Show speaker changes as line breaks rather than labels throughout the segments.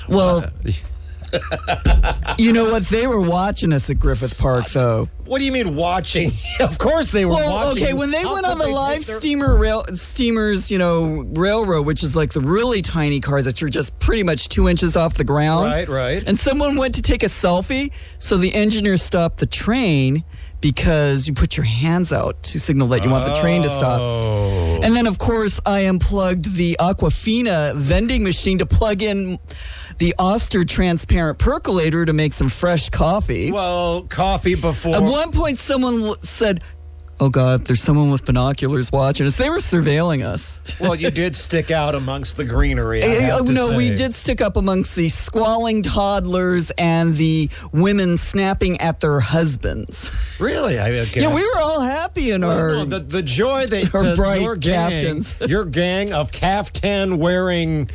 Well, you know what? They were watching us at Griffith Park, though.
What do you mean watching? Of course they were watching.
Okay, when they went on the live steamers, railroad, which is like the really tiny cars that you're just pretty much 2 inches off the ground.
Right.
And someone went to take a selfie, so the engineer stopped the train because you put your hands out to signal that you want the train to stop. And then, of course, I unplugged the Aquafina vending machine to plug in the Oster transparent percolator to make some fresh coffee.
Well, coffee before.
At one point, someone said, "Oh, God, there's someone with binoculars watching us." They were surveilling us.
Well, you did stick out amongst the greenery.
We did stick up amongst the squalling toddlers and the women snapping at their husbands.
Really?
Yeah, we were all happy in
the joy that
our bright
your gang,
caftans.
Your gang of caftan wearing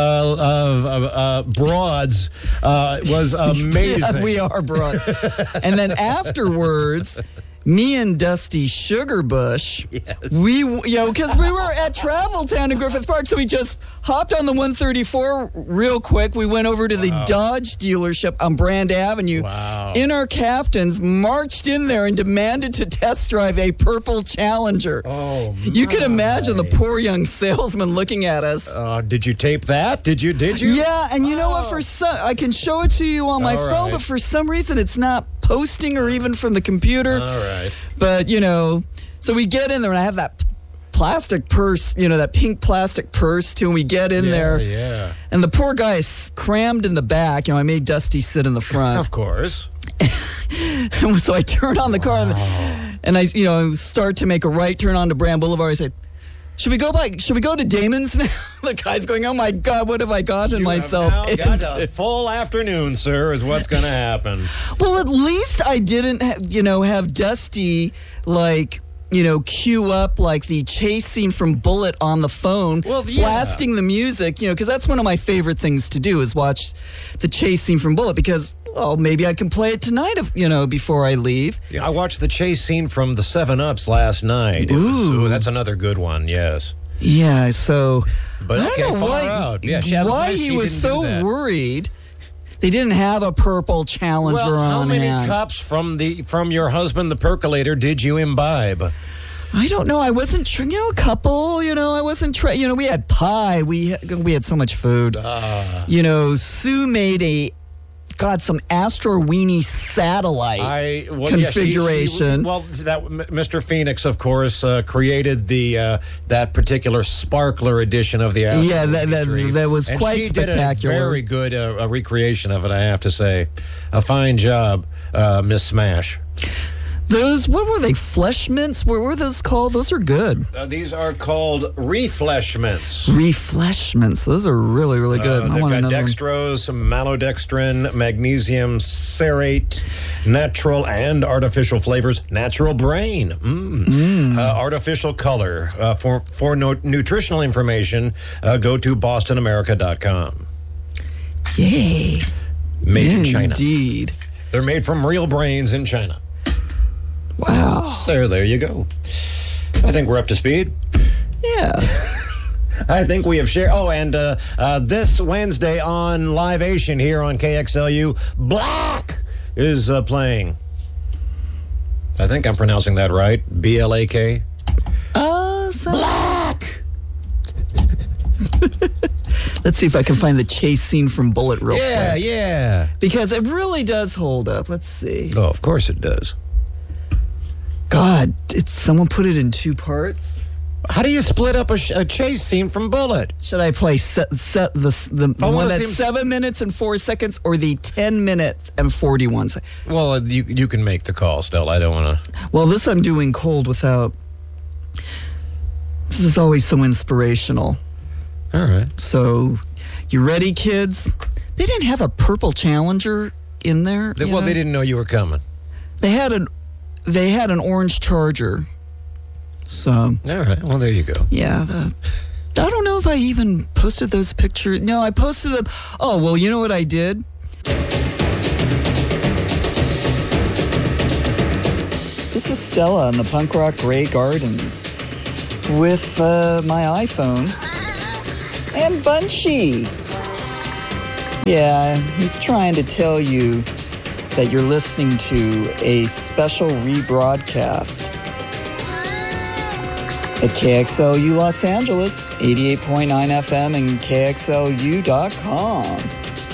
broads was amazing.
Yeah, we are broads. And then afterwards, me and Dusty Sugarbush, because we were at Travel Town in Griffith Park, so we just hopped on the 134 real quick. We went over to the Dodge dealership on Brand Avenue.
Wow.
In our caftans, marched in there and demanded to test drive a purple Challenger.
Oh,
you can imagine the poor young salesman looking at us.
Did you tape that? Did you?
Yeah, and you know what? I can show it to you on my phone, but for some reason it's not posting or even from the computer.
All right.
But, so we get in there and I have that plastic purse, that pink plastic purse too, and we get in there.
Yeah.
And the poor guy is crammed in the back. I made Dusty sit in the front.
Of course.
And so I turn on the car and I start to make a right turn onto Brand Boulevard. I said, Should we go to Damon's now? The guy's going, "Oh my God, what have I gotten myself into?"
Got a full afternoon, sir, is what's going to happen.
Well, at least I didn't, have Dusty cue up like the chase scene from Bullet on the phone, blasting the music, because that's one of my favorite things to do is watch the chase scene from Bullet because. Oh, maybe I can play it tonight, before I leave.
Yeah, I watched the chase scene from the 7-Ups last night. Ooh, that's another good one, yes.
Yeah, so...
But
I don't know why he was so worried they didn't have a purple Challenger on hand.
How many cups from your husband, the percolator, did you imbibe?
I don't know. I wasn't a couple, I wasn't we had pie. We had so much food. Sue made some Astro Weenie satellite configuration.
Mr. Phoenix, of course, created that particular sparkler edition of the Astro.
Yeah, that was quite spectacular.
Did a very good recreation of it, I have to say. A fine job, Miss Smash.
Those, what were they, flesh mints? What were those called? Those are good.
These are called refleshments.
Refleshments. Those are really, really good.
They've got dextrose, maltodextrin, magnesium cerate, natural and artificial flavors, natural brain, artificial color. For nutritional information, go to BostonAmerica.com.
Yay.
Made in China.
Indeed.
They're made from real brains in China.
Wow.
So there you go. I think we're up to speed.
Yeah.
I think we have shared. Oh, and this Wednesday on Liveation here on KXLU, Black is playing. I think I'm pronouncing that right. B-L-A-K. Black!
Let's see if I can find the chase scene from Bullet real quick.
Yeah.
Because it really does hold up. Let's see.
Oh, of course it does.
God, did someone put it in two parts?
How do you split up a chase scene from Bullet?
Should I play the one that's 7 minutes and 4 seconds or the 10 minutes and 41 seconds?
Well, you can make the call still. I don't want to.
Well, this I'm doing cold without. This is always so inspirational.
All right.
So, you ready, kids? They didn't have a purple Challenger in there.
They didn't know you were coming.
They had an orange Charger. So.
All right. Well, there you go.
Yeah. I don't know if I even posted those pictures. No, I posted them. Oh, well, you know what I did? This is Stella in the Punk Rock Grey Gardens with my iPhone and Bunchy. Yeah, he's trying to tell you that you're listening to a special rebroadcast at KXLU Los Angeles, 88.9 FM and KXLU.com.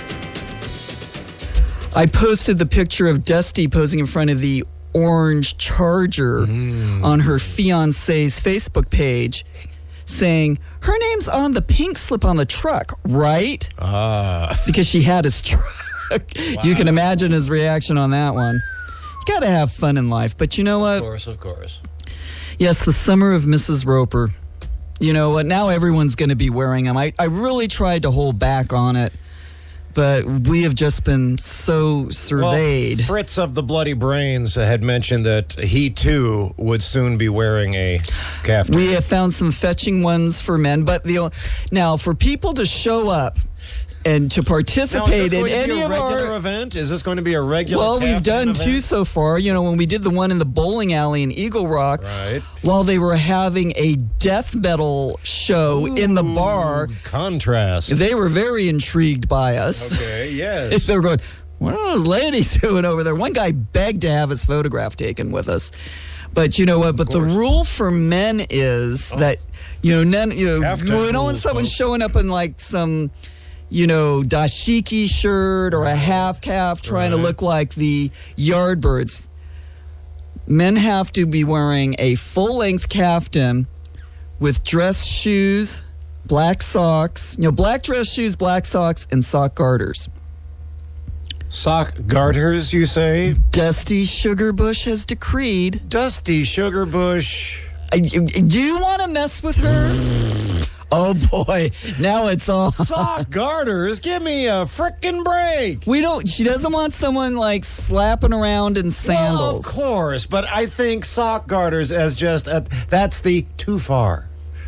I posted the picture of Dusty posing in front of the orange Charger on her fiancé's Facebook page, saying, her name's on the pink slip on the truck, right? Because she had his truck. Wow. You can imagine his reaction on that one. You got to have fun in life. But you know what?
Of course.
Yes, the summer of Mrs. Roper. You know what? Now everyone's going to be wearing them. I really tried to hold back on it, but we have just been so surveyed.
Well, Fritz of the Bloody Brains had mentioned that he, too, would soon be wearing a caftan.
We have found some fetching ones for men, but now for people to show up and to participate in any of our
event? Is this going to be a regular?
Well, we've done
event?
two so far. You know, when we did the one in the bowling alley in Eagle Rock,
right,
while they were having a death metal show in the bar.
Contrast.
They were very intrigued by us.
Okay, yes.
They were going, what are those ladies doing over there? One guy begged to have his photograph taken with us. But you know what? But the rule for men is that, when someone's showing up in like some, dashiki shirt or a half calf trying to look like the Yardbirds, men have to be wearing a full-length caftan with dress shoes, black socks, black dress shoes, black socks, and sock garters.
Sock garters, you say?
Dusty Sugarbush has decreed.
Dusty Sugarbush.
Do you want to mess with her? Oh boy, now it's all
sock garters. Give me a frickin' break.
She doesn't want someone like slapping around in sandals.
Well, of course, but I think sock garters as just that's the too far.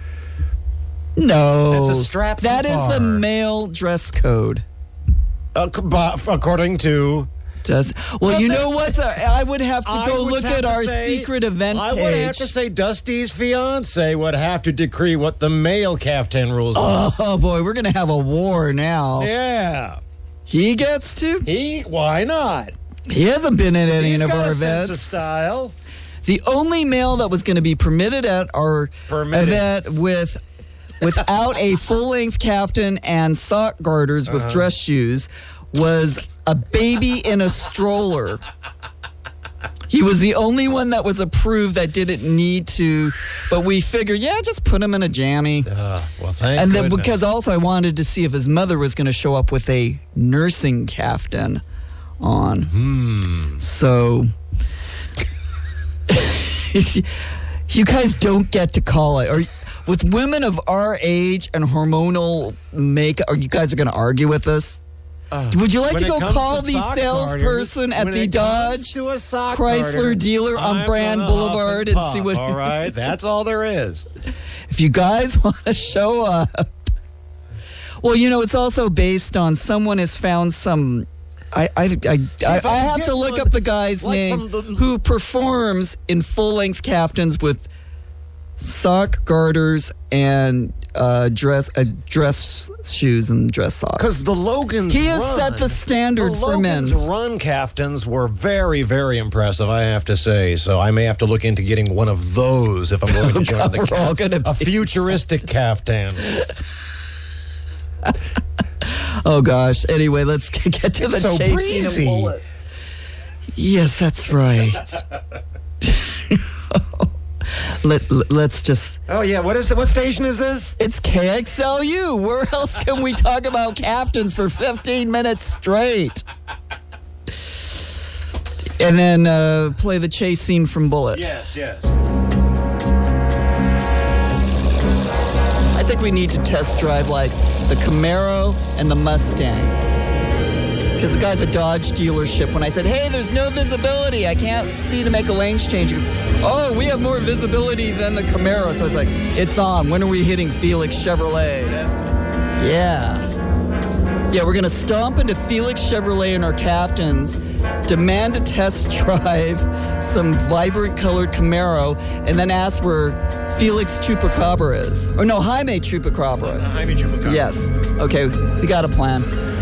No,
that's a strap.
That is the male dress code.
According to.
You know what? I would have to go look at our secret event page.
I would have to say Dusty's fiance would have to decree what the male caftan rules are.
Oh, boy, we're going to have a war now.
Yeah.
He gets to?
Why not?
He hasn't been in any of our events.
Sense of style.
The only male that was going to be permitted at our event without a full-length caftan and sock garters with dress shoes was a baby in a stroller. He was the only one that was approved that didn't need to, but we figured, just put him in a jammy.
Well, thank
And
goodness.
then because also I wanted to see if his mother was going to show up with a nursing caftan on. So you guys don't get to call it. Or with women of our age and hormonal makeup, you guys are going to argue with us? Would you like to go call the salesperson at the Dodge Chrysler dealer on Brand Boulevard and see what?
All right, that's all there is.
If you guys want to show up, well, it's also based on someone has found some. I have to look up the guy's name who performs in full-length caftans with sock garters and dress shoes and dress socks.
Because the Logan's
He has set the standard for men.
The Logan's Run caftans were very, very impressive, I have to say. So I may have to look into getting one of those if I'm going to join a futuristic caftan.
Oh, gosh. Anyway, let's get to the chasing of bullet. Yes, that's right. Let's just.
Oh yeah, what station is this?
It's KXLU. Where else can we talk about caftans for 15 minutes straight? And then play the chase scene from Bullet.
Yes.
I think we need to test drive like the Camaro and the Mustang. Because the guy at the Dodge dealership, when I said, hey, there's no visibility, I can't see to make a lanes change, he goes, oh, we have more visibility than the Camaro. So I was like, it's on. When are we hitting Felix Chevrolet? Yeah, we're going to stomp into Felix Chevrolet in our caftans, demand a test drive some vibrant colored Camaro, and then ask where Felix Chupacabra is. Or no, Jaime Chupacabra.
Jaime Chupacabra.
Yes. Okay, we got a plan.